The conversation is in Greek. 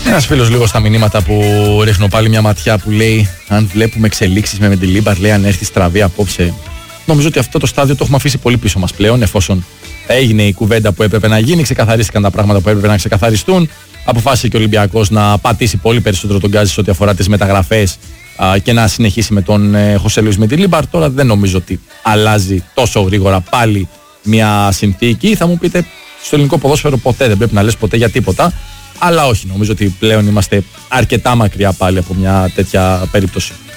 Ένας φίλος λίγο στα μηνύματα που ρίχνω πάλι μια ματιά που λέει: αν βλέπουμε εξελίξεις με Μεντιλίμπαρ, λέει, αν έρθει στραβή απόψε. Νομίζω ότι αυτό το στάδιο το έχουμε αφήσει πολύ πίσω μας πλέον, εφόσον έγινε η κουβέντα που έπρεπε να γίνει, ξεκαθαρίστηκαν τα πράγματα που έπρεπε να ξεκαθαριστούν. Αποφάσισε και ο Ολυμπιακός να πατήσει πολύ περισσότερο τον γκάζι σε ό,τι αφορά τις μεταγραφές και να συνεχίσει με τον Χωσέ Λουίς Μεντιλίμπαρ. Τώρα δεν νομίζω ότι αλλάζει τόσο γρήγορα πάλι μια συνθήκη. Θα μου πείτε, στο ελληνικό ποδόσφαιρο ποτέ δεν πρέπει να λες ποτέ για τίποτα. Αλλά όχι, νομίζω ότι πλέον είμαστε αρκετά μακριά πάλι από μια τέτοια περίπτωση.